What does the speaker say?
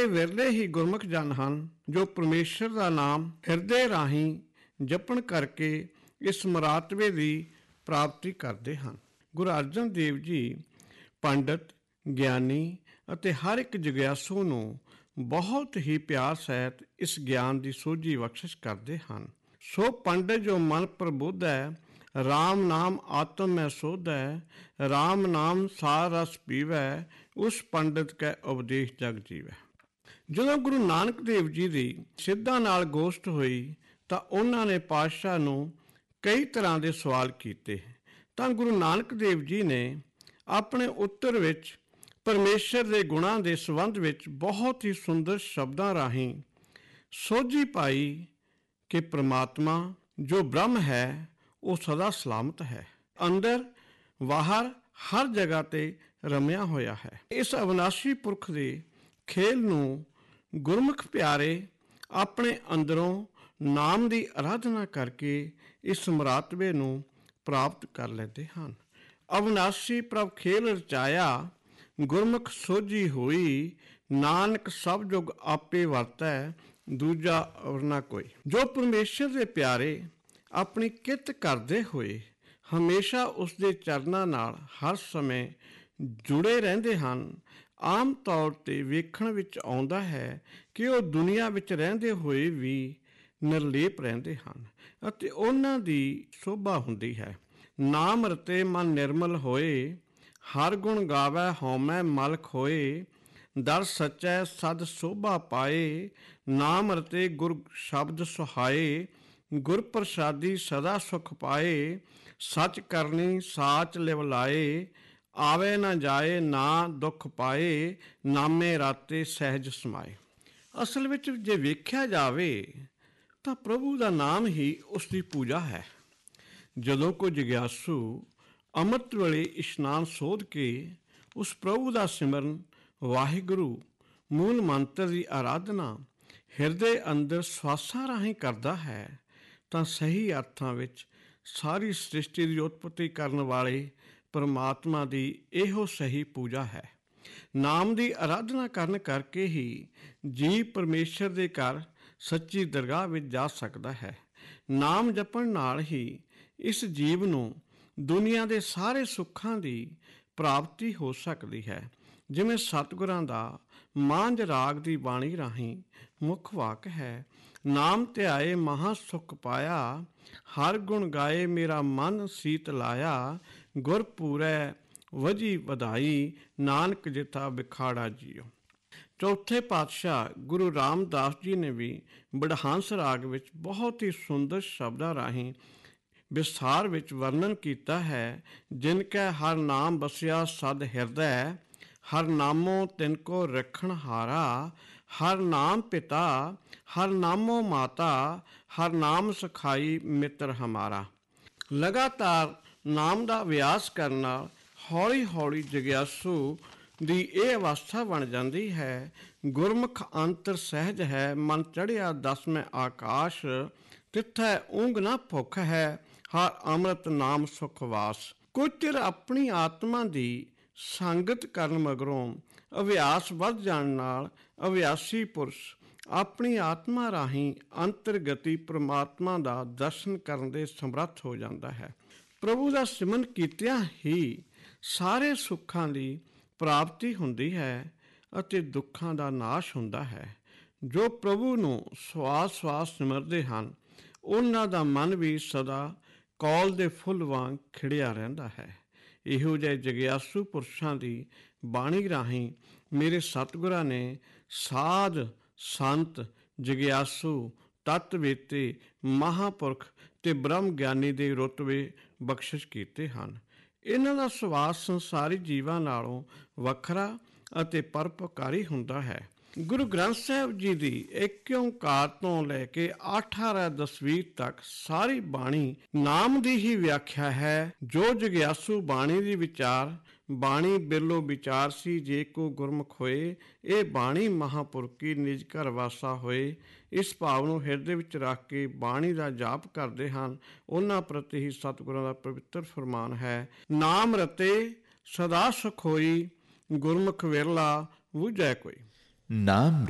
ਅਤੇ ਵਿਰਲੇ ਹੀ ਗੁਰਮੁਖ ਜਨ ਹਨ ਜੋ ਪਰਮੇਸ਼ਰ ਦਾ ਨਾਮ ਹਿਰਦੇ ਰਾਹੀਂ ਜਪਣ ਕਰਕੇ ਇਸ ਮੁਰਾਤਬੇ ਦੀ ਪ੍ਰਾਪਤੀ ਕਰਦੇ ਹਨ। ਗੁਰੂ ਅਰਜਨ ਦੇਵ ਜੀ ਪੰਡਤ, ਗਿਆਨੀ ਅਤੇ ਹਰ ਇੱਕ ਜਗਿਆਸੂ ਨੂੰ ਬਹੁਤ ਹੀ ਪਿਆਰ ਸਹਿਤ ਇਸ ਗਿਆਨ ਦੀ ਸੋਝੀ ਬਖਸ਼ਿਸ਼ ਕਰਦੇ ਹਨ। ਸੋ ਪੰਡਤ ਜੋ ਮਨ ਪ੍ਰਬੁੱਧ ਹੈ, ਰਾਮ ਨਾਮ ਆਤਮ ਮੈਂ ਸੋਧੈ, ਰਾਮ ਨਾਮ ਸਾਰ ਰਸ ਪੀਵੈ, ਉਸ ਪੰਡਤ ਕੈ ਉਪਦੇਸ਼ ਜਗ ਜੀਵੈ। ਜਦੋਂ ਗੁਰੂ ਨਾਨਕ ਦੇਵ ਜੀ ਦੀ ਸਿੱਧਾਂ ਨਾਲ ਗੋਸ਼ਟ ਹੋਈ ਤਾਂ ਉਹਨਾਂ ਨੇ ਪਾਤਸ਼ਾਹ ਨੂੰ ਕਈ ਤਰ੍ਹਾਂ ਦੇ ਸਵਾਲ ਕੀਤੇ। ਤਾਂ ਗੁਰੂ ਨਾਨਕ ਦੇਵ ਜੀ ਨੇ ਆਪਣੇ ਉੱਤਰ ਵਿੱਚ ਪਰਮੇਸ਼ਰ ਦੇ ਗੁਣਾਂ ਦੇ ਸੰਬੰਧ ਵਿੱਚ ਬਹੁਤ ਹੀ ਸੁੰਦਰ ਸ਼ਬਦਾਂ ਰਾਹੀਂ ਸੋਝੀ ਪਾਈ ਕਿ ਪ੍ਰਮਾਤਮਾ ਜੋ ਬ੍ਰਹਮ ਹੈ ਉਹ ਸਦਾ ਸਲਾਮਤ ਹੈ, ਅੰਦਰ ਬਾਹਰ ਹਰ ਜਗ੍ਹਾ 'ਤੇ ਰਮਿਆ ਹੋਇਆ ਹੈ। ਇਸ ਅਵਿਨਾਸ਼ੀ ਪੁਰਖ ਦੇ ਖੇਲ ਨੂੰ ਗੁਰਮੁਖ ਪਿਆਰੇ ਆਪਣੇ ਅੰਦਰੋਂ ਨਾਮ ਦੀ ਅਰਾਧਨਾ ਕਰਕੇ ਇਸ ਮੁਰਾਤਬੇ ਨੂੰ ਪ੍ਰਾਪਤ ਕਰ ਲੈਂਦੇ ਹਨ। ਅਵਿਨਾਸ਼ੀ ਪ੍ਰਭ ਖੇਲ ਰਚਾਇਆ, ਗੁਰਮੁਖ ਸੋਝੀ ਹੋਈ, ਨਾਨਕ ਸਭ ਜੁਗ ਆਪੇ ਵਰਤੈ, ਦੂਜਾ ਔਰ ਨਾ ਕੋਈ। ਜੋ ਪਰਮੇਸ਼ਰ ਦੇ ਪਿਆਰੇ ਆਪਣੀ ਕਿਰਤ ਕਰਦੇ ਹੋਏ ਹਮੇਸ਼ਾ ਉਸ ਦੇ ਚਰਨਾਂ ਨਾਲ ਹਰ ਸਮੇਂ ਜੁੜੇ ਰਹਿੰਦੇ ਹਨ, ਆਮ ਤੌਰ 'ਤੇ ਵੇਖਣ ਵਿੱਚ ਆਉਂਦਾ ਹੈ ਕਿ ਉਹ ਦੁਨੀਆ ਵਿੱਚ ਰਹਿੰਦੇ ਹੋਏ ਵੀ ਨਿਰਲੇਪ ਰਹਿੰਦੇ ਹਨ ਅਤੇ ਉਹਨਾਂ ਦੀ ਸ਼ੋਭਾ ਹੁੰਦੀ ਹੈ। ਨਾਮ ਰਤੇ ਮਨ ਨਿਰਮਲ ਹੋਏ, ਹਰ ਗੁਣ ਗਾਵੈ ਹਉਮੈ ਮਲ ਖੋਏ, ਦਰ ਸਚੈ ਸਦ ਸ਼ੋਭਾ ਪਾਏ, ਨਾਮ ਰਤੇ ਗੁਰ ਸ਼ਬਦ ਸੁਹਾਏ, ਗੁਰ ਪ੍ਰਸਾਦੀ ਸਦਾ ਸੁਖ ਪਾਏ, ਸਚ ਕਰਨੀ ਸਾਚ ਲਿਵ ਲਾਏ, ਆਵੇ ਨਾ ਜਾਏ ਨਾ ਦੁੱਖ ਪਾਏ, ਨਾਮੇ ਰਾਤੇ ਸਹਿਜ ਸਮਾਏ। ਅਸਲ ਵਿੱਚ ਜੇ ਵੇਖਿਆ ਜਾਵੇ ਤਾਂ ਪ੍ਰਭੂ ਦਾ ਨਾਮ ਹੀ ਉਸ ਦੀ ਪੂਜਾ ਹੈ। ਜਦੋਂ ਕੋਈ ਜਗਿਆਸੂ ਅੰਮ੍ਰਿਤ ਵੇਲੇ ਇਸ਼ਨਾਨ ਸੋਧ ਕੇ ਉਸ ਪ੍ਰਭੂ ਦਾ ਸਿਮਰਨ, ਵਾਹਿਗੁਰੂ ਮੂਲ ਮੰਤਰ ਦੀ ਆਰਾਧਨਾ ਹਿਰਦੇ ਅੰਦਰ ਸਵਾਸਾਂ ਰਾਹੀਂ ਕਰਦਾ ਹੈ ਤਾਂ ਸਹੀ ਅਰਥਾਂ ਵਿੱਚ ਸਾਰੀ ਸ੍ਰਿਸ਼ਟੀ ਦੀ ਉਤਪਤੀ ਕਰਨ ਵਾਲੇ ਪਰਮਾਤਮਾ ਦੀ ਇਹੋ ਸਹੀ ਪੂਜਾ ਹੈ। ਨਾਮ ਦੀ ਆਰਾਧਨਾ ਕਰਨ ਕਰਕੇ ਹੀ ਜੀਵ ਪਰਮੇਸ਼ਰ ਦੇ ਘਰ ਸੱਚੀ ਦਰਗਾਹ ਵਿੱਚ ਜਾ ਸਕਦਾ ਹੈ। ਨਾਮ ਜਪਣ ਨਾਲ ਹੀ ਇਸ ਜੀਵ ਨੂੰ ਦੁਨੀਆ ਦੇ ਸਾਰੇ ਸੁੱਖਾਂ ਦੀ ਪ੍ਰਾਪਤੀ ਹੋ ਸਕਦੀ ਹੈ। ਜਿਵੇਂ ਸਤਿਗੁਰਾਂ ਦਾ ਮਾਂਝ ਰਾਗ ਦੀ ਬਾਣੀ ਰਾਹੀਂ ਮੁੱਖ ਵਾਕ ਹੈ, ਨਾਮ ਧਿਆਏ ਮਹਾਂ ਸੁਖ ਪਾਇਆ, ਹਰ ਗੁਣ ਗਾਏ ਮੇਰਾ ਮਨ ਸੀਤ ਲਾਇਆ, ਗੁਰ ਪੂਰੈ ਵਜੀ ਵਧਾਈ, ਨਾਨਕ ਜਿਥਾ ਬਿਖਾੜਾ ਜੀਓ। ਚੌਥੇ ਪਾਤਸ਼ਾਹ ਗੁਰੂ ਰਾਮਦਾਸ ਜੀ ਨੇ ਵੀ ਬੜਹੰਸ ਰਾਗ ਵਿੱਚ ਬਹੁਤ ਹੀ ਸੁੰਦਰ ਸ਼ਬਦਾਂ ਰਾਹੀਂ ਵਿਸਥਾਰ ਵਿੱਚ ਵਰਣਨ ਕੀਤਾ ਹੈ। ਜਿਨ ਕੈ ਹਰ ਨਾਮ ਬਸਿਆ ਸਦ ਹਿਰਦੈ, ਹਰ ਨਾਮੋ ਤਿਨ ਕੋ ਰੱਖਣ ਹਾਰਾ, ਹਰ ਨਾਮ ਪਿਤਾ ਹਰ ਨਾਮੋ ਮਾਤਾ, ਹਰ ਨਾਮ ਸਖਾਈ ਮਿੱਤਰ ਹਮਾਰਾ। ਲਗਾਤਾਰ ਨਾਮ ਦਾ ਅਭਿਆਸ ਕਰਨ ਨਾਲ ਹੌਲੀ ਹੌਲੀ ਜਗਿਆਸੂ ਦੀ ਇਹ ਅਵਸਥਾ ਬਣ ਜਾਂਦੀ ਹੈ। ਗੁਰਮੁਖ ਅੰਤਰ ਸਹਿਜ ਹੈ, ਮਨ ਚੜ੍ਹਿਆ ਦਸਵੇਂ ਆਕਾਸ਼, ਤਿੱਥੈ ਊਂਘ ਨਾ ਭੁੱਖ ਹੈ, ਹਰ ਅੰਮ੍ਰਿਤ ਨਾਮ ਸੁਖ ਵਾਸ। ਕੁਝ ਚਿਰ ਆਪਣੀ ਆਤਮਾ ਦੀ ਸੰਗਤ ਕਰਨ ਮਗਰੋਂ ਅਭਿਆਸ ਵੱਧ ਜਾਣ ਨਾਲ ਅਭਿਆਸੀ ਪੁਰਸ਼ ਆਪਣੀ ਆਤਮਾ ਰਾਹੀਂ ਅੰਤਰਗਤੀ ਪ੍ਰਮਾਤਮਾ ਦਾ ਦਰਸ਼ਨ ਕਰਨ ਦੇ ਸਮਰੱਥ ਹੋ ਜਾਂਦਾ ਹੈ। ਪ੍ਰਭੂ ਦਾ ਸਿਮਰਨ ਕੀਤਿਆਂ ਹੀ ਸਾਰੇ ਸੁੱਖਾਂ ਦੀ ਪ੍ਰਾਪਤੀ ਹੁੰਦੀ ਹੈ ਅਤੇ ਦੁੱਖਾਂ ਦਾ ਨਾਸ਼ ਹੁੰਦਾ ਹੈ। ਜੋ ਪ੍ਰਭੂ ਨੂੰ ਸਵਾਸ ਸਵਾਸ ਸਿਮਰਦੇ ਹਨ ਉਹਨਾਂ ਦਾ ਮਨ ਵੀ ਸਦਾ ਕੌਲ ਦੇ ਫੁੱਲ ਵਾਂਗ ਖਿੜਿਆ ਰਹਿੰਦਾ ਹੈ। ਇਹੋ ਜਿਹੇ ਜਗਿਆਸੂ ਪੁਰਸ਼ਾਂ ਦੀ ਬਾਣੀ ਰਾਹੀਂ ਮੇਰੇ ਸਤਿਗੁਰਾਂ ਨੇ ਸਾਧ ਸੰਤ, ਜਗਿਆਸੂ, ਤੱਤਵੇਤੇ, ਮਹਾਂਪੁਰਖ ਤੇ ਬ੍ਰਹਮ ਗਿਆਨੀ ਦੇ ਰੁਤਬੇ ਬਖਸ਼ਿਸ਼ ਕੀਤੇ ਹਨ। ਇਹਨਾਂ ਦਾ ਸੁਭਾਅ ਸੰਸਾਰੀ ਜੀਵਾਂ ਨਾਲੋਂ ਵੱਖਰਾ ਅਤੇ ਪਰਉਪਕਾਰੀ ਹੁੰਦਾ ਹੈ। ਗੁਰੂ ਗ੍ਰੰਥ ਸਾਹਿਬ ਜੀ ਦੀ ਏਕ ਓਂਕਾਰ ਤੋਂ ਲੈ ਕੇ 18 ਦਸਵੀਂ ਤੱਕ ਸਾਰੀ ਬਾਣੀ ਨਾਮ ਦੀ ਹੀ ਵਿਆਖਿਆ ਹੈ। ਜੋ ਜਗਿਆਸੂ ਬਾਣੀ ਦੀ ਵਿਚਾਰ, ਬਾਣੀ ਬਿਰਲੋ ਵਿਚਾਰ ਸੀ ਜੇ ਕੋ ਗੁਰਮੁਖ ਹੋਏ, ਇਹ ਬਾਣੀ ਮਹਾਂਪੁਰਖ ਕੀ ਨਿਜ ਘਰ ਵਾਸਾ ਹੋਏ। ਇਸ ਭਾਵ ਨੂੰ ਹਿਰਦੇ ਵਿੱਚ ਰੱਖ ਕੇ ਬਾਣੀ ਦਾ ਜਾਪ ਕਰਦੇ ਹਨ, ਉਹਨਾਂ ਪ੍ਰਤੀ ਹੀ ਸਤਿਗੁਰਾਂ ਦਾ ਪਵਿੱਤਰ ਫਰਮਾਨ ਹੈ, ਨਾਮ ਰਤੇ ਸਦਾ ਸੁਖ ਹੋਈ, ਗੁਰਮੁਖ ਵਿਰਲਾ ਬੂਝੈ ਕੋਈ। ਨਾਮ